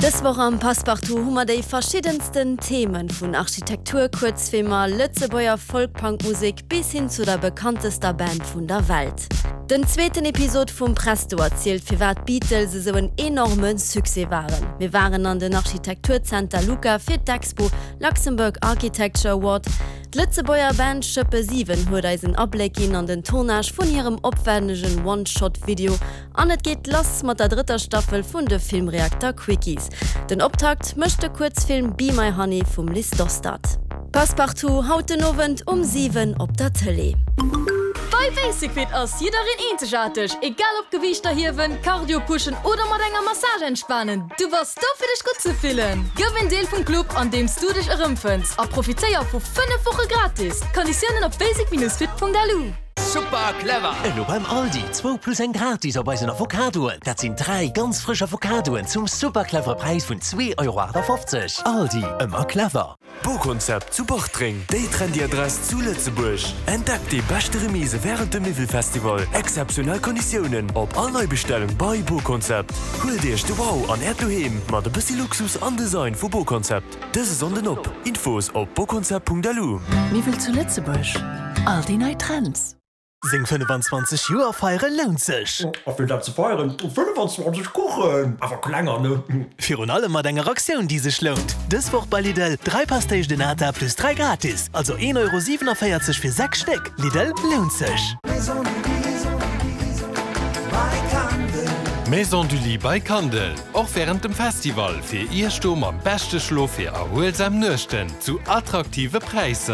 Dës Woche am Passepartout hummer déi verschiedensten Themen vun Architektur, Kurzfilmer, Lützebauer Folkpunkmusik bis hin zu der bekanntester Band vun der Welt. Den zweiten Episode vum Presto erzählt fir wat Beatles se so en enormen Suse waren. Wir waren an den Architekturcenter Luca fir d'Expo Luxembourg Architecture Award. Die Lützebauer Band Schëppe 7 huet eisen Ableck an den Tournage vun ihrem opwändigen One-Shot-Video an et geht lass mat der dritter Staffel vun de Filmreaktor Quickies. Den Optakt mëchte Kurzfilm Be My Honey vum Lis Dostad. Passepartout haut den Abend um 7 op der Tele. Bei Basic Fit ass jiderin einzigartig, egal ob Gewichter hiwen, Cardio pushen oder mat enger Massage entspannen. Du warst da für dich gut zu fühlen. Gewinn Deel vom Club, an dem du dich errümpfst. A profiteier vu 5 Wochen gratis. Konditionen auf basic-fit.lu. Super clever! Elo beim Aldi 2+1 gratis op eisen Avocadoen. Dat sind 3 ganz frisch Avocadoen zum superclever Preis vun 2,50 €. Aldi, immer clever. Bo-Konzept zu Bochtring. Dei trendy Adress zu Lützeburg. Entdeckt die beste Remise während dem Mivel-Festival. Exceptionell Konditionen op all Neubestellung bei Bo-Konzept. Hol dirch de Wow an Erddoheim mat de bissi Luxus an Design vu Bo-Konzept. Dëse sonden op. Infos op bokonzept.lu. Mivel zu Lützeburg. Aldi neue Trends. Sing 25 Joer feiere lohnt sech. Auf den Platz zu feiern, 25 Kuchen. Aber kleiner, ne? Für und alle mat enger Aktion die sech lohnt. Dis Woch bei Lidl 3 Pastéis de Nata plus 3 gratis. Also 1,47 € für 6 Stück. Lidl lohnt sech. Maison du Lit bei Kandel. Auch während dem Festival fir ihr Sturm am beste Schlofir erholsam Nöchten zu attraktive Preise.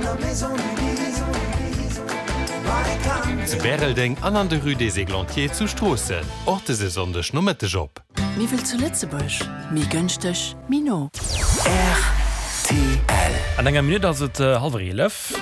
Zu Berelding an der Rue des Eglantiers zu Strossen. Orte se sondech no mit de Job. Mi will zu Lützeburg. Mi günstig, Mino. RTL. An enger Minute ass et 11:30.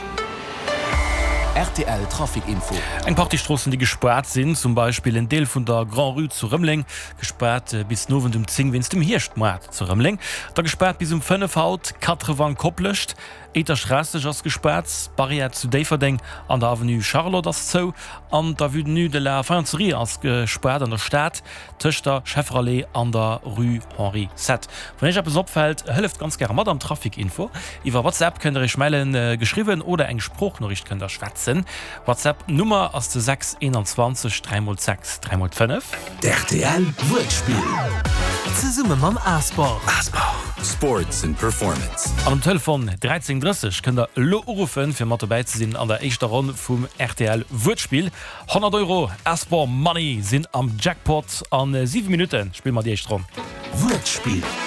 RTL Trafikinfo. Eng Partystrossen, die gesperrt sind, zum Beispiel en Deel vun der Grand Rue zu Rëmling, gesperrt bis nowen dem Zing wins dem Hirchtmarkt zu Rëmling, da gesperrt bis 5 Haut, 4 waren kopplecht, Eter Straße ass gesperrt, Barriere zu Daverding an der Avenue Charlotte das zo, an der Avenue de la Fancerie als gesperrt an der Stadt, Töchter Chefrallee an der Rue Henri VII. Wenn ich es opfällt, hilft ganz gerne mal am Trafikinfo. Über WhatsApp könnt ihr mailen geschrieben oder eng Spruchnachricht könnt ihr schwätzen. WhatsApp Nummer aus der 621 3x6 3x5. RTL Wortspiel. Ze summe mam Asbach. Sports and Performance. An dem Telefon 13:30 könnt ihr lo rufen für mat dabei zu sinn an der echter Runde vom RTL Wortspiel. 100 € Asbach Money sind am Jackpot an 7 Minuten. Spiel mal die echt drum. Wortspiel.